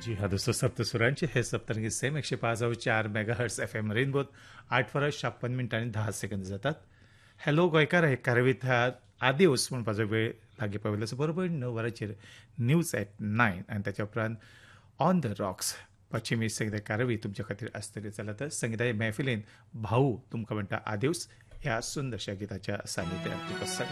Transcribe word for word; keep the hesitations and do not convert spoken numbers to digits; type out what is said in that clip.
जी हाँ दोस्तों, सप्तसुरांची हे सप्तरंगी सेम एकशे पाच चार मेगा हर्ट्स एफ एम रेनबोत आठ वरां छप्पन मिनटां आणि दहा सेकंद जातात. हॅलो गोयकार हे कारवीत ह्या आदिवस म्हणपाचो वेळ लागीं पाविल्लो बरोबर णव वरांचेर न्यूज ॲट नायन आनी ताच्या उपरांत ऑन द रॉक्स पश्चिमी संगीत कारवी तुमच्या खातीर आसतली. जाल्यार तर संगीताच्या महफिलेंत भाऊ तुमकां म्हणटा आदिवस ह्या सुंदरशा गिताच्या सानिध्यात तुका सांग